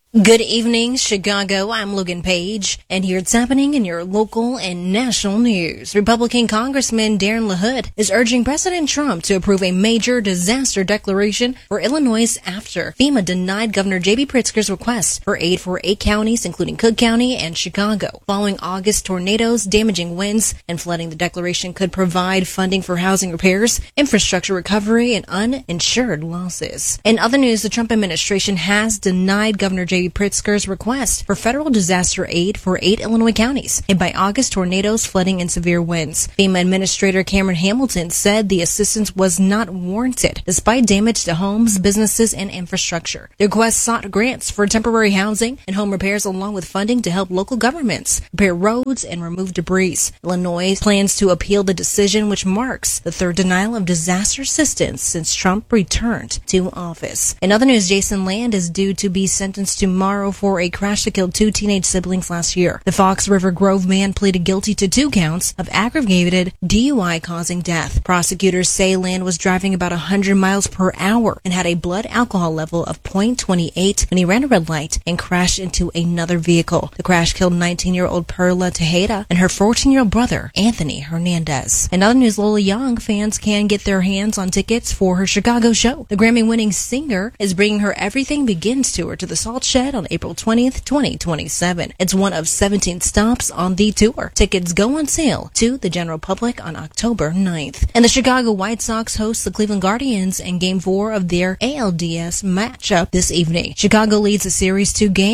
Good evening, Chicago. I'm Logan Page, and here's happening in your local and national news. Republican Congressman Darren LaHood is urging President Trump to approve a major disaster declaration for Illinois after FEMA denied Governor J.B. Pritzker's request for aid for 8 counties, including Cook County and Chicago. Following August tornadoes, damaging winds, and flooding, the declaration could provide funding for housing repairs, infrastructure recovery, and uninsured losses. In other news, the Trump administration has denied Governor J.B. Pritzker's request for federal disaster aid for 8 Illinois counties hit by August tornadoes, flooding, and severe winds. FEMA Administrator Cameron Hamilton said the assistance was not warranted, despite damage to homes, businesses, and infrastructure. The request sought grants for temporary housing and home repairs, along with funding to help local governments repair roads and remove debris. Illinois plans to appeal the decision, which marks the third denial of disaster assistance since Trump returned to office. In other news, Jason Land is due to be sentenced tomorrow for a crash that killed 2 teenage siblings last year. The Fox River Grove man pleaded guilty to 2 counts of aggravated DUI causing death. Prosecutors say Land was driving about 100 miles per hour and had a blood alcohol level of 0.28 when he ran a red light and crashed into another vehicle. The crash killed 19-year-old Perla Tejeda and her 14-year-old brother, Anthony Hernandez. In other news, Lola Young fans can get their hands on tickets for her Chicago show. The Grammy-winning singer is bringing her Everything Begins tour to the Salt Shed on April 20th, 2027. It's one of 17 stops on the tour. Tickets go on sale to the general public on October 9th. And the Chicago White Sox host the Cleveland Guardians in Game 4 of their ALDS matchup this evening. Chicago leads the series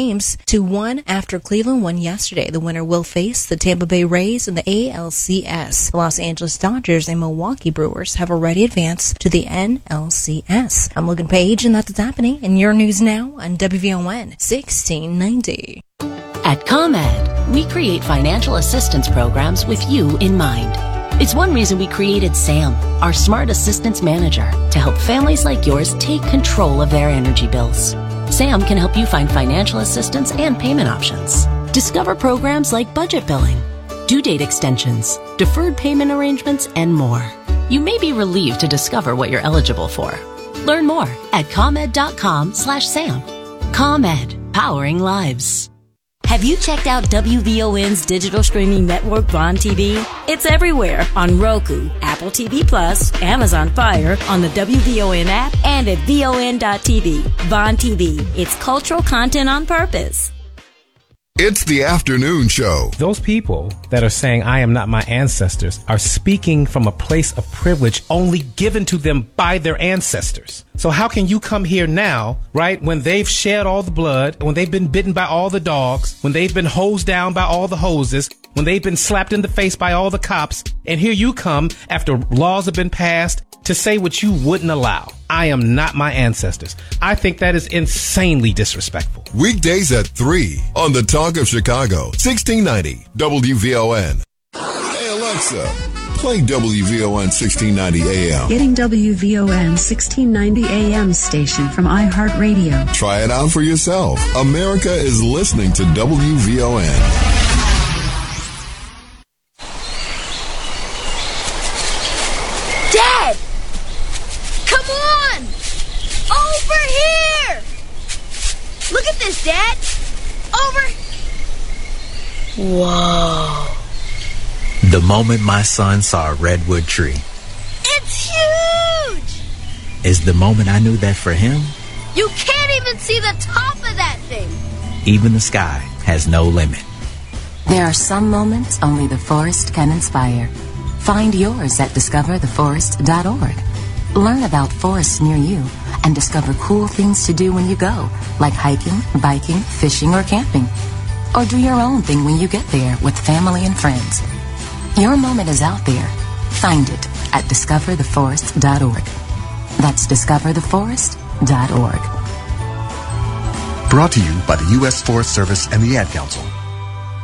2-1 after Cleveland won yesterday. The winner will face the Tampa Bay Rays in the ALCS. The Los Angeles Dodgers and Milwaukee Brewers have already advanced to the NLCS. I'm Logan Page, and that's what's happening in your news now on WVON 1690. At ComEd, we create financial assistance programs with you in mind. It's one reason we created SAM, our smart assistance manager, to help families like yours take control of their energy bills. SAM can help you find financial assistance and payment options. Discover programs like budget billing, due date extensions, deferred payment arrangements, and more. You may be relieved to discover what you're eligible for. Learn more at ComEd.com/SAM. ComEd, powering lives. Have you checked out WVON's digital streaming network, Vaughn TV? It's everywhere on Roku, Apple TV Plus, Amazon Fire, on the WVON app, and at VON.TV. Vaughn TV, it's cultural content on purpose. It's the afternoon show. Those people that are saying, I am not my ancestors, are speaking from a place of privilege only given to them by their ancestors. So how can you come here now, right, when they've shed all the blood, when they've been bitten by all the dogs, when they've been hosed down by all the hoses, when they've been slapped in the face by all the cops, and here you come after laws have been passed to say what you wouldn't allow. I am not my ancestors. I think that is insanely disrespectful. Weekdays at 3 on the Talk of Chicago, 1690 WVON. Hey Alexa, play WVON 1690 AM. Getting WVON 1690 AM station from iHeartRadio. Try it out for yourself. America is listening to WVON. Dad! Come on! Over here! Look at this, Dad! Over! Whoa. The moment my son saw a redwood tree. It's huge! Is the moment I knew that for him, You can't even see the top of that thing! even the sky has no limit. There are some moments only the forest can inspire. Find yours at discovertheforest.org. Learn about forests near you and discover cool things to do when you go, like hiking, biking, fishing, or camping. Or do your own thing when you get there with family and friends. Your moment is out there. Find it at discovertheforest.org. That's discovertheforest.org. Brought to you by the U.S. Forest Service and the Ad Council.